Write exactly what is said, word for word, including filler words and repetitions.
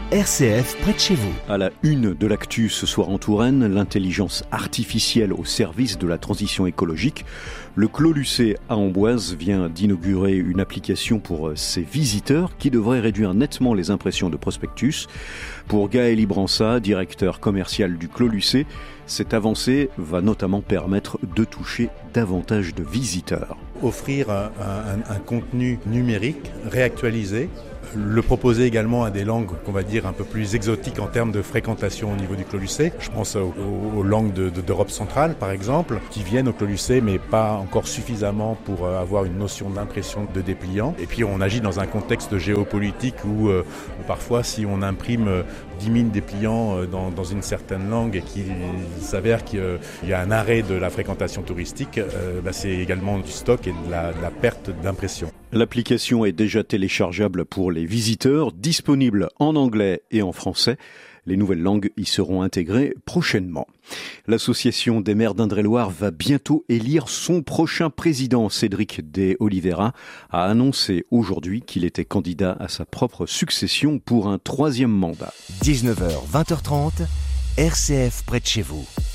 R C F près de chez vous. À la une de l'actu ce soir en Touraine, l'intelligence artificielle au service de la transition écologique. Le Clos Lucé à Amboise vient d'inaugurer une application pour ses visiteurs qui devrait réduire nettement les impressions de prospectus. Pour Gaël Ibrança, directeur commercial du Clos Lucé, cette avancée va notamment permettre de toucher davantage de visiteurs. Offrir un, un, un contenu numérique réactualisé, le proposer également à des langues qu'on va dire un peu plus exotiques en termes de fréquentation au niveau du Clos Lucé. Je pense aux, aux langues de, de, d'Europe centrale par exemple, qui viennent au Clos Lucé mais pas encore suffisamment pour avoir une notion d'impression de dépliant. Et puis on agit dans un contexte géopolitique où, euh, où parfois si on imprime dix mille dépliants dans, dans une certaine langue et qu'il s'avère qu'il y a un arrêt de la fréquentation touristique, euh, bah c'est également du stock et de la, de la perte d'impression. L'application est déjà téléchargeable pour les visiteurs, disponible en anglais et en français. Les nouvelles langues y seront intégrées prochainement. L'association des maires d'Indre-et-Loire va bientôt élire son prochain président. Cédric de Oliveira a annoncé aujourd'hui qu'il était candidat à sa propre succession pour un troisième mandat. dix-neuf heures vingt heures trente, R C F près de chez vous.